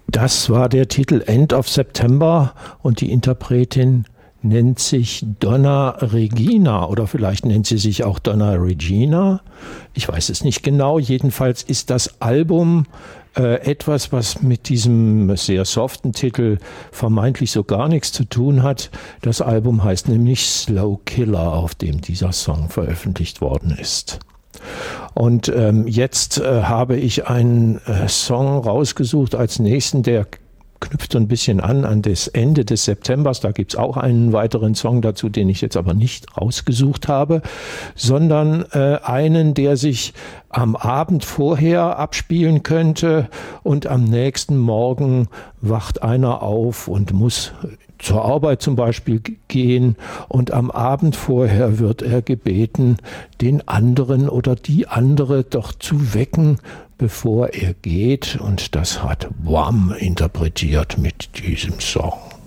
Das war der Titel End of September und die Interpretin nennt sich Donna Regina oder vielleicht nennt sie sich auch Donna Regina. Ich weiß es nicht genau. Jedenfalls ist das Album etwas, was mit diesem sehr soften Titel vermeintlich so gar nichts zu tun hat. Das Album heißt nämlich Slow Killer, auf dem dieser Song veröffentlicht worden ist. Und jetzt habe ich einen Song rausgesucht als nächsten, der knüpft so ein bisschen an das Ende des Septembers. Da gibt es auch einen weiteren Song dazu, den ich jetzt aber nicht rausgesucht habe, sondern einen, der sich am Abend vorher abspielen könnte und am nächsten Morgen wacht einer auf und muss zur Arbeit zum Beispiel gehen und am Abend vorher wird er gebeten, den anderen oder die andere doch zu wecken, bevor er geht, und das hat Wham interpretiert mit diesem Song.